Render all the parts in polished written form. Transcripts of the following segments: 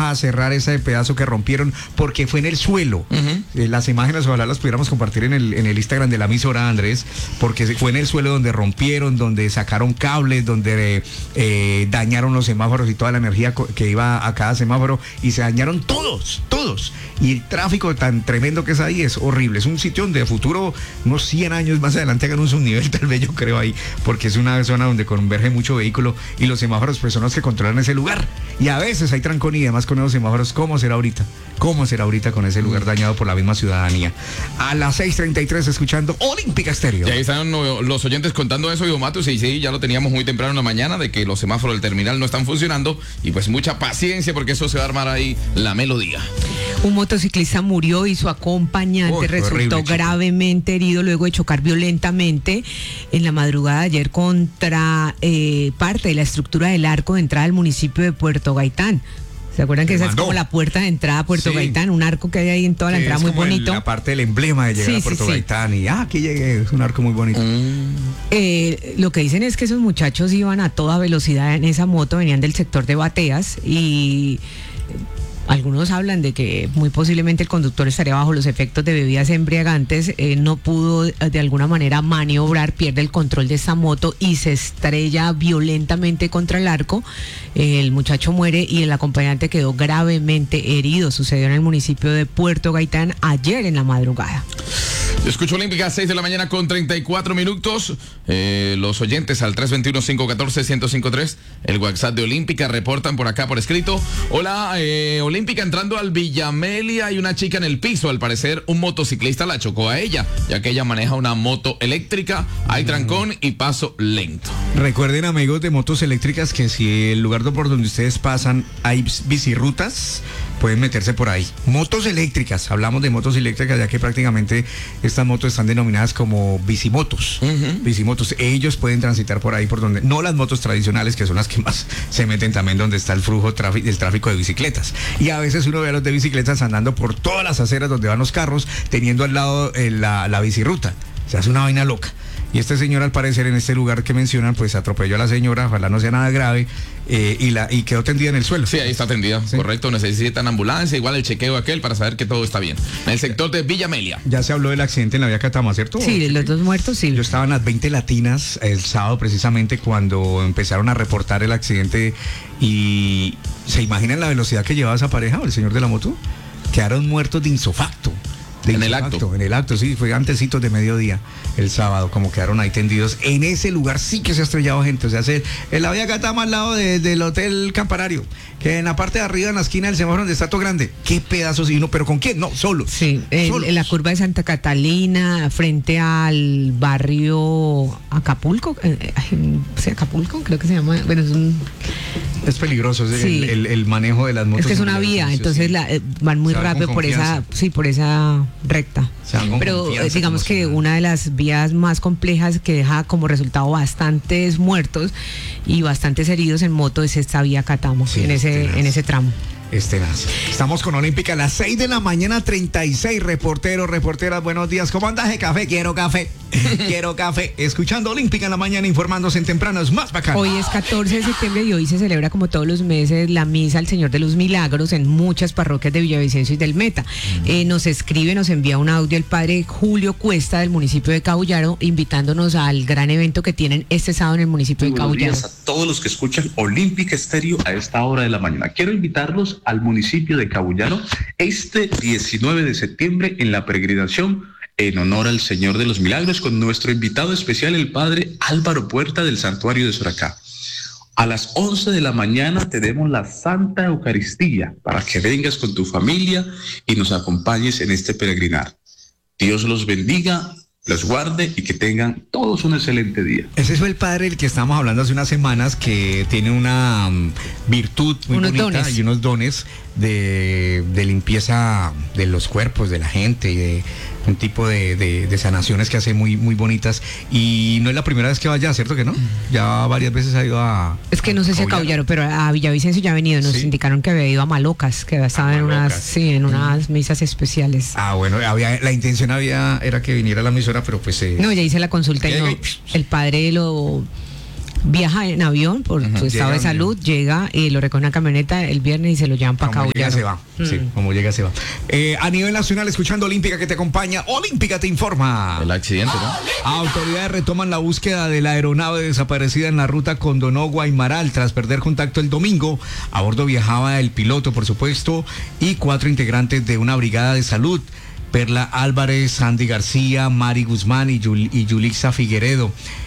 baja a cerrar ese pedazo que rompieron porque fue en el suelo. Las imágenes ojalá las pudiéramos compartir en el Instagram de la emisora, Andrés, porque fue en el suelo donde rompieron, donde sacaron cables, donde dañaron los semáforos y toda la energía que iba a cada semáforo, y se dañaron todos. Y el tráfico tan tremendo que es ahí es horrible. Es un sitio donde de futuro, unos 100 años más adelante, hagan un subnivel, tal vez, yo creo, ahí, porque es una zona donde converge mucho vehículo y los semáforos pues son los que controlan ese lugar. Y a veces hay trancón y demás con esos semáforos. ¿Cómo será ahorita? ¿Cómo será ahorita con ese lugar dañado por la misma ciudadanía? A las 6:33 escuchando Olímpica Estéreo. Y ahí están los oyentes contando eso, Ivo Matos, y sí, ya lo teníamos muy temprano en la mañana, de que los semáforos del terminal no están funcionando, y pues mucha paciencia porque eso se va a armar ahí la melodía. Un motociclista murió y su acompañante resultó horrible, gravemente herido luego de chocar violentamente en la madrugada de ayer contra parte de la estructura del arco de entrada al municipio de Puerto Gaitán. ¿Se acuerdan que esa es como la puerta de entrada a Puerto Gaitán? Un arco que hay ahí en toda la entrada, muy bonito. La parte del emblema de llegar a Puerto Gaitán. Y aquí llegué, es un arco muy bonito. Lo que dicen es que esos muchachos iban a toda velocidad en esa moto, venían del sector de Bateas, y algunos hablan de que muy posiblemente el conductor estaría bajo los efectos de bebidas embriagantes, no pudo de alguna manera maniobrar, pierde el control de esta moto y se estrella violentamente contra el arco. El muchacho muere y el acompañante quedó gravemente herido. Sucedió en el municipio de Puerto Gaitán ayer en la madrugada. Yo escucho Olímpica, 6 de la mañana con 34 minutos. Los oyentes al 321-514-1053, el WhatsApp de Olímpica, reportan por acá por escrito. Hola, Olímpica, entrando al Villamelia hay una chica en el piso. Al parecer un motociclista la chocó a ella, ya que ella maneja una moto eléctrica. Hay trancón y paso lento. Recuerden, amigos de motos eléctricas, que si el lugar por donde ustedes pasan hay bicirrutas, pueden meterse por ahí. Motos eléctricas, hablamos de motos eléctricas, ya que prácticamente estas motos están denominadas como bicimotos. Bicimotos, ellos pueden transitar por ahí, por donde, no las motos tradicionales, que son las que más se meten también donde está el flujo del tráfico de bicicletas. Y a veces uno ve a los de bicicletas andando por todas las aceras donde van los carros, teniendo al lado la bicirruta. Se hace una vaina loca. Y este señor, al parecer, en este lugar que mencionan, pues atropelló a la señora, ojalá no sea nada grave, y quedó tendida en el suelo. Sí, ahí está tendida, sí. Correcto, necesitan ambulancia, igual el chequeo aquel para saber que todo está bien. En el sector de Villamelia. Ya se habló del accidente en la vía Catama, ¿cierto? Sí, los dos muertos, sí. Yo estaba en las 20 latinas el sábado precisamente cuando empezaron a reportar el accidente, y ¿se imaginan la velocidad que llevaba esa pareja o el señor de la moto? Quedaron muertos de insofacto. En el acto, sí, fue antecitos de mediodía el sábado, como quedaron ahí tendidos. En ese lugar sí que se ha estrellado gente, o sea, en la vía Catama al lado del Hotel Campanario, que en la parte de arriba, en la esquina del semáforo donde está todo grande, qué pedazos, y uno, pero ¿con quién? No, solo. Sí, en la curva de Santa Catalina, frente al barrio Acapulco, Acapulco, creo que se llama, bueno, es peligroso el manejo de las motos. Es que es una vía, entonces van muy rápido por esa recta. Pero digamos que una de las vías más complejas que deja como resultado bastantes muertos y bastantes heridos en moto es esta vía Catamo, en ese tramo. Estamos con Olímpica a las 6 de la mañana, 36 reporteros, reporteras, buenos días. ¿Cómo andas de café? Quiero café. Quiero café. Escuchando Olímpica en la mañana, informándose en temprano, es más bacano. Hoy es 14 de septiembre y hoy se celebra, como todos los meses, la misa al Señor de los Milagros en muchas parroquias de Villavicencio y del Meta. Nos envía un audio el padre Julio Cuesta del municipio de Cabullaro, invitándonos al gran evento que tienen este sábado en el municipio de Cabullaro. Buenos días a todos los que escuchan Olímpica Estéreo a esta hora de la mañana. Quiero invitarlos al municipio de Cabullaro este 19 de septiembre en la peregrinación en honor al Señor de los Milagros con nuestro invitado especial, el padre Álvaro Puerta del Santuario de Soracá. A las 11 de la mañana tenemos la Santa Eucaristía para que vengas con tu familia y nos acompañes en este peregrinar. Dios los bendiga, los guarde y que tengan todos un excelente día. Ese fue el padre del que estábamos hablando hace unas semanas, que tiene una virtud muy bonita y unos dones de limpieza de los cuerpos de la gente y de un tipo de sanaciones que hace muy, muy bonitas. Y no es la primera vez que vaya, ¿cierto que no? Ya varias veces ha ido a... Es que no sé si a Cabullaro, pero a Villavicencio ya ha venido. Nos indicaron que había ido a Malocas, que estaba en unas misas especiales. Ah, bueno, la intención era que viniera a la emisora, pero pues... No, ya hice la consulta y no, el padre viaja en avión por su estado de salud, llega y lo recoge una camioneta el viernes y se lo llevan para Como llega Cabullaro. se va. Sí, como llega se va. A nivel nacional, escuchando Olímpica que te acompaña, Olímpica te informa. El accidente, ¿no? Autoridades retoman la búsqueda de la aeronave desaparecida en la ruta Condonogua-Imaral tras perder contacto el domingo. A bordo viajaba el piloto, por supuesto, y 4 integrantes de una brigada de salud. Perla Álvarez, Sandy García, Mari Guzmán y Yulixa Figueredo.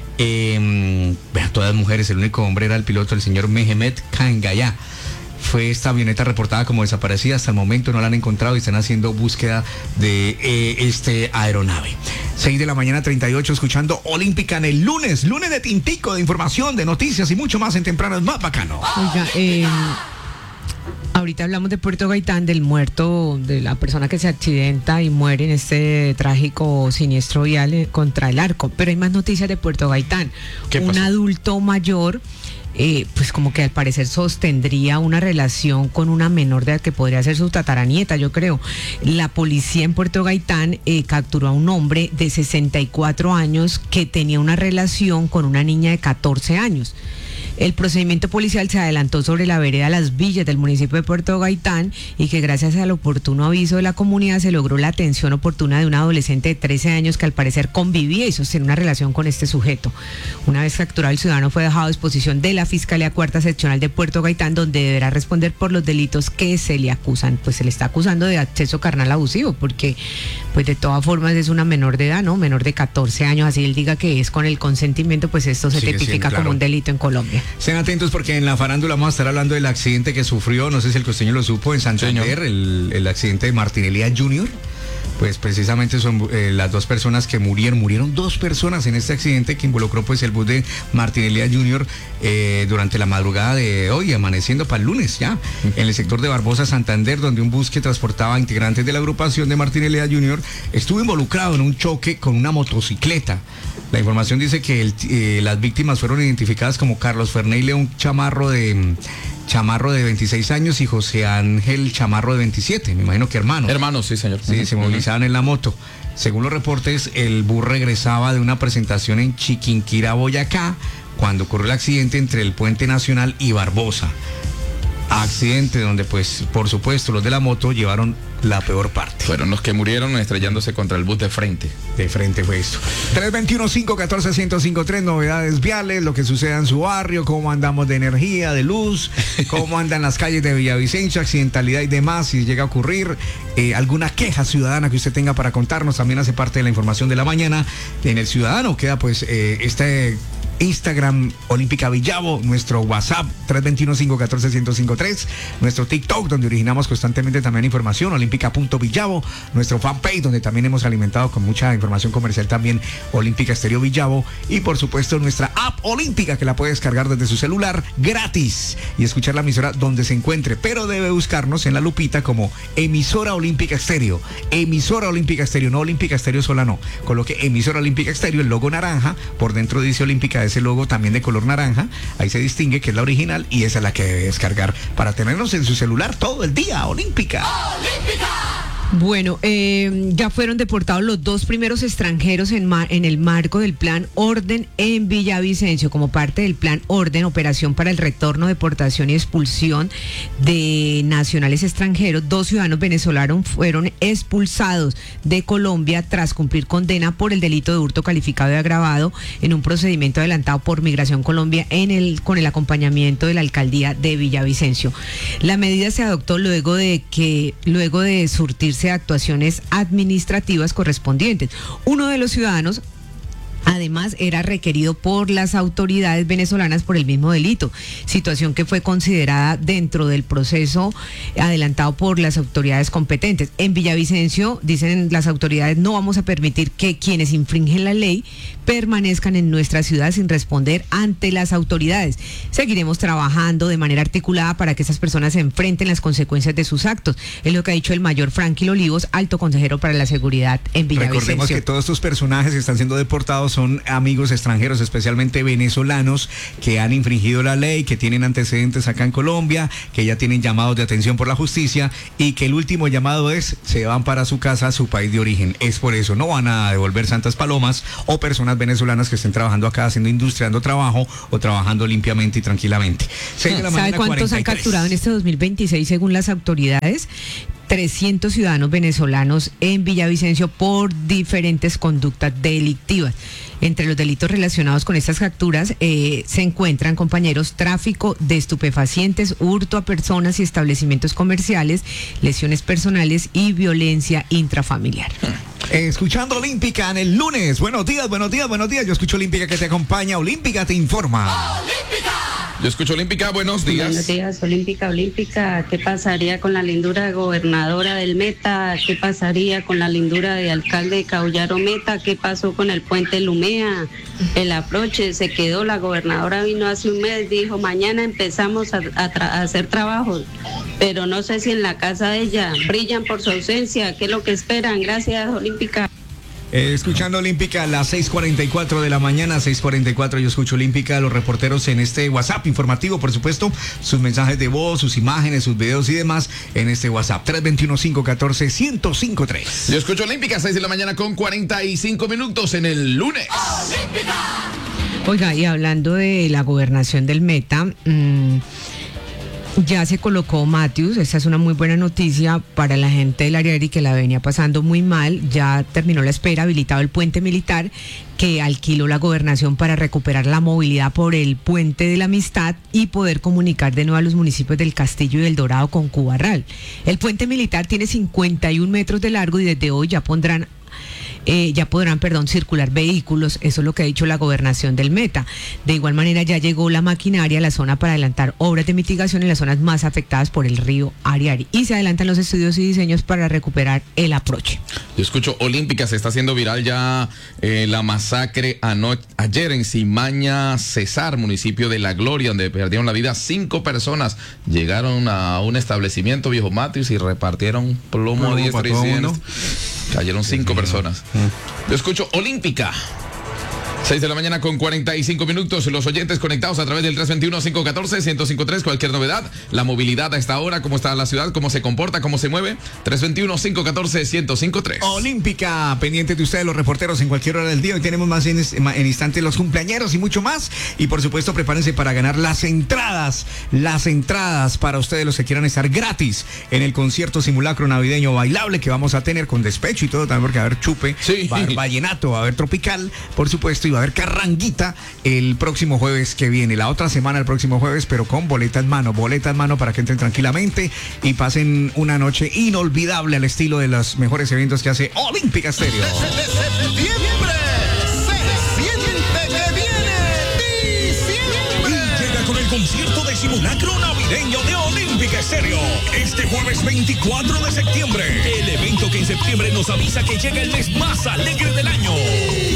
Todas mujeres, el único hombre era el piloto, el señor Mehemet Kangaya. Fue esta avioneta reportada como desaparecida. Hasta el momento no la han encontrado y están haciendo búsqueda de este aeronave. 6 de la mañana 38, escuchando Olímpica en el lunes de tintico, de información, de noticias y mucho más en Tempranas Más Bacano. Oiga, ahorita hablamos de Puerto Gaitán, del muerto, de la persona que se accidenta y muere en este trágico siniestro vial contra el Arco, pero hay más noticias de Puerto Gaitán. ¿Qué Un pasó? adulto mayor, pues como que al parecer sostendría una relación con una menor de edad que podría ser su tataranieta, yo creo. La policía en Puerto Gaitán capturó a un hombre de 64 años que tenía una relación con una niña de 14 años. El procedimiento policial se adelantó sobre la vereda Las Villas del municipio de Puerto Gaitán y que gracias al oportuno aviso de la comunidad se logró la atención oportuna de un adolescente de 13 años que al parecer convivía y sostenía una relación con este sujeto. Una vez capturado, el ciudadano fue dejado a disposición de la Fiscalía Cuarta Seccional de Puerto Gaitán, donde deberá responder por los delitos que se le acusan. Pues se le está acusando de acceso carnal abusivo, porque pues de todas formas es una menor de edad, ¿no? Menor de 14 años, así él diga que es con el consentimiento, pues esto se Sigue tipifica siendo, claro, como un delito en Colombia. Estén atentos porque en la farándula vamos a estar hablando del accidente que sufrió, no sé si el costeño lo supo, en Santander, el accidente de Martinelli Jr. Pues precisamente son las dos personas que murieron 2 personas en este accidente que involucró pues el bus de Martinelli Jr. Durante la madrugada de hoy, amaneciendo para el lunes ya, en el sector de Barbosa, Santander, donde un bus que transportaba integrantes de la agrupación de Martinelli Jr. estuvo involucrado en un choque con una motocicleta. La información dice que las víctimas fueron identificadas como Carlos Ferney León Chamarro de 26 años y José Ángel Chamarro de 27, me imagino que hermanos. Hermanos, sí, señor. Sí, se movilizaban en la moto. Según los reportes, el bus regresaba de una presentación en Chiquinquirá, Boyacá, cuando ocurrió el accidente entre el Puente Nacional y Barbosa. Accidente donde, pues, por supuesto, los de la moto llevaron la peor parte. Fueron los que murieron estrellándose contra el bus de frente. De frente fue esto. 321-514-1053, novedades viales, lo que suceda en su barrio, cómo andamos de energía, de luz, cómo andan las calles de Villavicencio, accidentalidad y demás, si llega a ocurrir alguna queja ciudadana que usted tenga para contarnos, también hace parte de la información de la mañana. En el Ciudadano queda pues Instagram Olímpica Villavo, nuestro WhatsApp 321-514-1053, nuestro TikTok donde originamos constantemente también información, olímpica.villavo, nuestro fanpage donde también hemos alimentado con mucha información comercial también Olímpica Estéreo Villavo, y por supuesto nuestra app Olímpica que la puede descargar desde su celular gratis y escuchar la emisora donde se encuentre, pero debe buscarnos en la lupita como emisora Olímpica Estéreo, no Olímpica Estéreo sola, no, coloque emisora Olímpica Estéreo, el logo naranja, por dentro dice Olímpica, ese logo también de color naranja, ahí se distingue que es la original y esa es la que debe descargar para tenernos en su celular todo el día. Olímpica. Bueno, ya fueron deportados los 2 primeros extranjeros en el marco del Plan Orden en Villavicencio, como parte del Plan Orden, operación para el retorno, deportación y expulsión de nacionales extranjeros. 2 ciudadanos venezolanos fueron expulsados de Colombia tras cumplir condena por el delito de hurto calificado y agravado en un procedimiento adelantado por Migración Colombia con el acompañamiento de la alcaldía de Villavicencio. La medida se adoptó luego de surtirse de actuaciones administrativas correspondientes. Uno de los ciudadanos además era requerido por las autoridades venezolanas por el mismo delito, situación que fue considerada dentro del proceso adelantado por las autoridades competentes. En Villavicencio, dicen las autoridades, no vamos a permitir que quienes infringen la ley permanezcan en nuestra ciudad sin responder ante las autoridades. Seguiremos trabajando de manera articulada para que esas personas se enfrenten las consecuencias de sus actos. Es lo que ha dicho el mayor Franklin Olivos, alto consejero para la seguridad en Villavicencio. Recordemos que todos estos personajes que están siendo deportados son amigos extranjeros, especialmente venezolanos, que han infringido la ley, que tienen antecedentes acá en Colombia, que ya tienen llamados de atención por la justicia y que el último llamado es, se van para su casa, a su país de origen. Es por eso, no van a devolver santas palomas o personas venezolanas que estén trabajando acá, haciendo industria, dando trabajo o trabajando limpiamente y tranquilamente. ¿Sabe cuántos 43 han capturado en este 2026 según las autoridades? 300 ciudadanos venezolanos en Villavicencio por diferentes conductas delictivas. Entre los delitos relacionados con estas capturas se encuentran, compañeros, tráfico de estupefacientes, hurto a personas y establecimientos comerciales, lesiones personales y violencia intrafamiliar. Escuchando Olímpica en el lunes. Buenos días, buenos días, buenos días. Yo escucho Olímpica que te acompaña. Olímpica te informa. ¡Olímpica! Yo escucho Olímpica, buenos días. Buenos días, Olímpica. ¿Qué pasaría con la lindura de gobernadora del Meta? ¿Qué pasaría con la lindura de alcalde de Caullaro Meta? ¿Qué pasó con el puente Lumea? El aproche se quedó, la gobernadora vino hace un mes, dijo, mañana empezamos a hacer trabajos, pero no sé si en la casa de ella brillan por su ausencia. ¿Qué es lo que esperan? Gracias, Olímpica. Escuchando Olímpica a las 6:44 de la mañana, 6:44 yo escucho Olímpica, los reporteros en este WhatsApp informativo, por supuesto, sus mensajes de voz, sus imágenes, sus videos y demás en este WhatsApp, 321-514-1053. Yo escucho Olímpica, 6 de la mañana con 45 minutos en el lunes. ¡Olímpica! Oiga, y hablando de la gobernación del Meta, ya se colocó Matthews, esta es una muy buena noticia para la gente del Ariari que la venía pasando muy mal, ya terminó la espera, habilitado el puente militar que alquiló la gobernación para recuperar la movilidad por el puente de la Amistad y poder comunicar de nuevo a los municipios del Castillo y del Dorado con Cubarral. El puente militar tiene 51 metros de largo y desde hoy ya podrán circular vehículos, eso es lo que ha dicho la gobernación del Meta. De igual manera ya llegó la maquinaria a la zona para adelantar obras de mitigación en las zonas más afectadas por el río Ariari y se adelantan los estudios y diseños para recuperar el aproche. Yo escucho Olímpica, se está haciendo viral ya la masacre ayer en Cimaña, Cesar, municipio de La Gloria, donde perdieron la vida 5 personas. Llegaron a un establecimiento, viejo Matthews, y repartieron plomo a diestra y siniestra. Cayeron 5 personas. Yo escucho Olímpica. 6 de la mañana con 45 minutos. Los oyentes conectados a través del 321-514-1053. Cualquier novedad, la movilidad a esta hora, cómo está la ciudad, cómo se comporta, cómo se mueve. 321-514-1053. Olímpica, pendiente de ustedes, los reporteros, en cualquier hora del día. Hoy tenemos más en instantes los cumpleañeros y mucho más. Y por supuesto, prepárense para ganar las entradas para ustedes, los que quieran estar gratis en el concierto simulacro navideño bailable que vamos a tener con despecho y todo, también porque va a haber chupe, sí, va a haber vallenato, va a haber tropical, por supuesto, y va a haber carranguita el próximo jueves que viene, la otra semana el próximo jueves, pero con boleta en mano para que entren tranquilamente y pasen una noche inolvidable al estilo de los mejores eventos que hace Olímpica Stereo. ¡Septiembre! ¡Se siente que viene diciembre! Y llega con el concierto de simulacro navideño de Olímpica Stereo. Este jueves 24 de septiembre. El evento que en septiembre nos avisa que llega el mes más alegre del año.